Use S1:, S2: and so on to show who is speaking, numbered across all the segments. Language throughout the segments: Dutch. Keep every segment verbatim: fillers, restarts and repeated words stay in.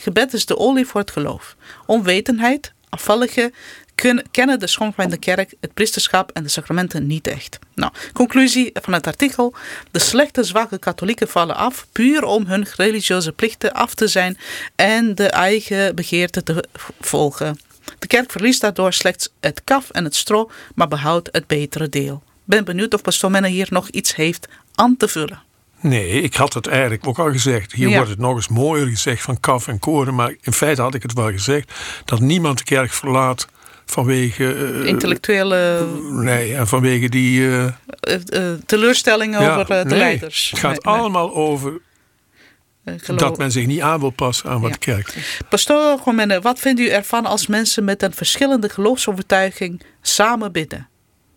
S1: gebed is de olie voor het geloof. Onwetendheid, afvalligen, kennen de schoon van de kerk, het priesterschap en de sacramenten niet echt. Nou, conclusie van het artikel. De slechte, zwakke katholieken vallen af, puur om hun religieuze plichten af te zijn en de eigen begeerte te volgen. De kerk verliest daardoor slechts het kaf en het stro, maar behoudt het betere deel. Ben benieuwd of pastoor Menne hier nog iets heeft aan te vullen.
S2: Nee, ik had het eigenlijk ook al gezegd. Hier ja. wordt het nog eens mooier gezegd van kaf en koren. Maar in feite had ik het wel gezegd. Dat niemand de kerk verlaat vanwege... Uh,
S1: Intellectuele...
S2: Nee, en vanwege die... Uh,
S1: uh, uh, teleurstellingen ja, over uh, de
S2: nee,
S1: leiders.
S2: Het gaat
S1: nee,
S2: allemaal nee. over... Geloof... dat men zich niet aan wil passen aan wat ja. de kerk is.
S1: Pastoor Gomenne, wat vindt u ervan als mensen met een verschillende geloofsovertuiging samen bidden?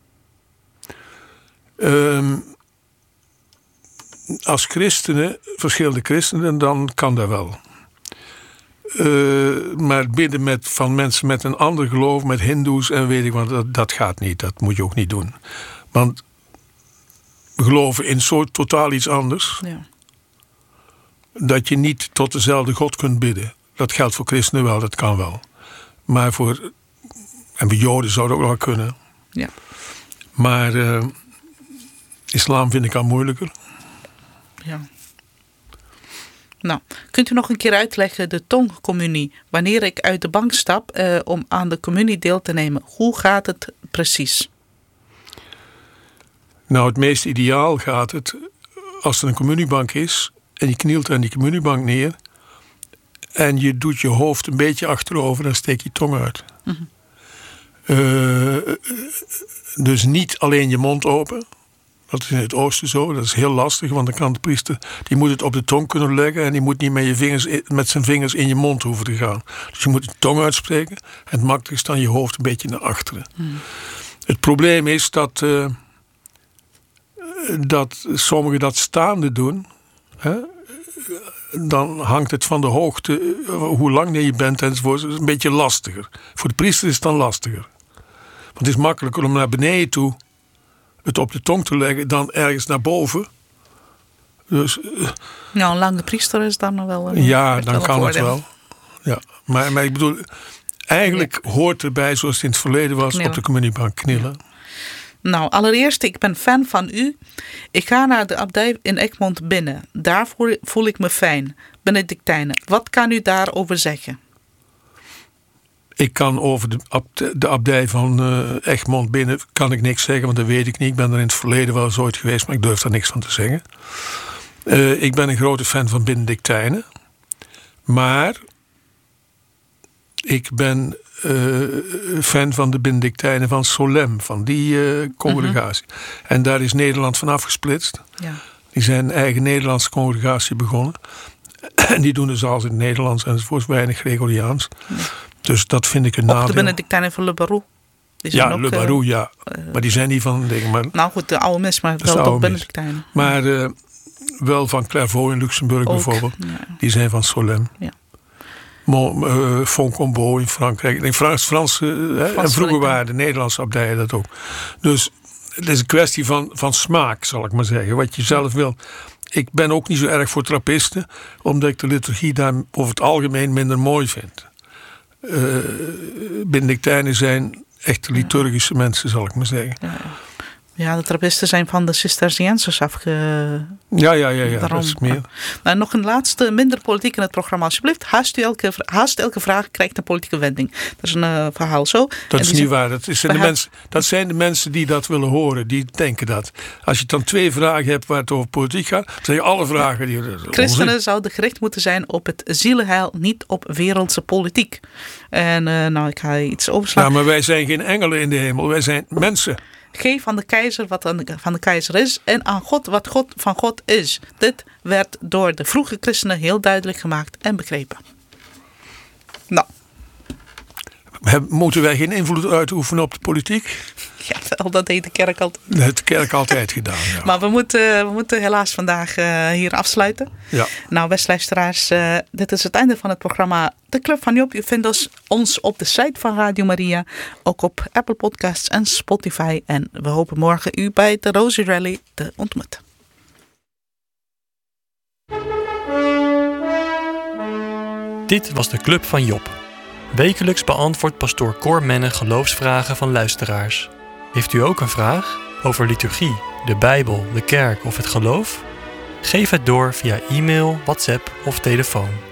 S2: Um, als christenen, verschillende christenen, dan kan dat wel. Uh, maar bidden met, van mensen met een ander geloof, met hindoes en weet ik wat, dat, dat gaat niet. Dat moet je ook niet doen. Want we geloven in zo totaal iets anders. Ja. Dat je niet tot dezelfde God kunt bidden. Dat geldt voor christenen wel, dat kan wel. Maar voor... En bij Joden zou dat ook wel kunnen.
S1: Ja.
S2: Maar uh, islam vind ik al moeilijker.
S1: Ja. Nou, kunt u nog een keer uitleggen de tongcommunie? Wanneer ik uit de bank stap uh, om aan de communie deel te nemen. Hoe gaat het precies?
S2: Nou, het meest ideaal gaat het als er een communiebank is en je knielt aan die communiebank neer en je doet je hoofd een beetje achterover, dan steek je tong uit. Mm-hmm. Uh, dus niet alleen je mond open. Dat is in het oosten zo. Dat is heel lastig, want dan kan de priester... die moet het op de tong kunnen leggen en die moet niet met, je vingers, met zijn vingers in je mond hoeven te gaan. Dus je moet de tong uitspreken en het makkelijkst dan je hoofd een beetje naar achteren. Hmm. Het probleem is dat, uh, dat sommigen dat staande doen. Hè? Dan hangt het van de hoogte, hoe lang je bent enzovoort. Het is een beetje lastiger. Voor de priester is het dan lastiger. Want het is makkelijker om naar beneden toe het op de tong te leggen dan ergens naar boven. Dus, uh,
S1: nou, een lange priester is dan nog wel een
S2: ja, dan kan het wel. Ja, maar, maar ik bedoel, eigenlijk ja. hoort erbij, zoals het in het verleden was, knielen. Op de communiebank knielen. Ja.
S1: Nou, allereerst, ik ben fan van u. Ik ga naar de abdij in Egmond binnen. Daar voel ik me fijn. Benedictijnen. Wat kan u daarover zeggen?
S2: Ik kan over de, abdij, de abdij van uh, Egmond binnen kan ik niks zeggen, want dat weet ik niet. Ik ben er in het verleden wel eens ooit geweest, maar ik durf daar niks van te zeggen. Uh, ik ben een grote fan van Benedictijnen. Maar ik ben uh, fan van de Benedictijnen van Solem, van die uh, congregatie. Mm-hmm. En daar is Nederland van afgesplitst. Ja. Die zijn een eigen Nederlandse congregatie begonnen. En die doen dus alles in het Nederlands enzovoort, weinig Gregoriaans. Ja. Dus dat vind ik een nadeel.
S1: Of de Benedictijnen van Le Barou.
S2: Ja, ook, Le Barou, uh, ja. Uh, maar die zijn niet van dingen. Maar
S1: nou goed, de oude mis, maar wel toch Benedictijnen.
S2: Maar uh, wel van Clairvaux in Luxemburg ook, bijvoorbeeld. Ja. Die zijn van Solem. Ja. Mon, uh, Foncombo in Frankrijk. In Frans, Frans, uh, Frans en vroeger waren de Nederlandse abdijen dat ook. Dus het is een kwestie van, van smaak, zal ik maar zeggen. Wat je zelf wil. Ik ben ook niet zo erg voor trappisten, omdat ik de liturgie daar over het algemeen minder mooi vind. Uh, Benedictijnen zijn echte liturgische ja. mensen, zal ik maar zeggen.
S1: Ja, ja, de trappisten zijn van de Cisterciënsers afge...
S2: Ja, ja, ja, ja Daarom. dat is meer.
S1: Nou, nog een laatste, minder politiek in het programma alsjeblieft. Haast, u elke, haast elke vraag krijgt een politieke wending. Dat is een uh, verhaal zo.
S2: Dat en is niet waar. Dat, is de mensen, dat zijn de mensen die dat willen horen. Die denken dat. Als je dan twee vragen hebt waar het over politiek gaat, dan zijn je alle vragen die...
S1: Christenen onzin. Zouden gericht moeten zijn op het zielenheil, niet op wereldse politiek. En uh, nou, ik ga iets overslaan.
S2: Ja, maar wij zijn geen engelen in de hemel. Wij zijn mensen.
S1: Geef aan de keizer wat van de keizer is en aan God wat God van God is. Dit werd door de vroege christenen heel duidelijk gemaakt en begrepen. Nou.
S2: Moeten wij geen invloed uitoefenen op de politiek?
S1: Ja, dat deed de kerk altijd.
S2: Dat heeft de kerk altijd gedaan, ja.
S1: Maar we moeten, we moeten helaas vandaag uh, hier afsluiten.
S2: Ja.
S1: Nou, beste luisteraars, uh, dit is het einde van het programma De Club van Job. U vindt ons, ons op de site van Radio Maria, ook op Apple Podcasts en Spotify. En we hopen morgen u bij de Rosary Rally te ontmoeten.
S3: Dit was de Club van Job. Wekelijks beantwoordt pastoor Cor Menne geloofsvragen van luisteraars. Heeft u ook een vraag over liturgie, de Bijbel, de kerk of het geloof? Geef het door via e-mail, WhatsApp of telefoon.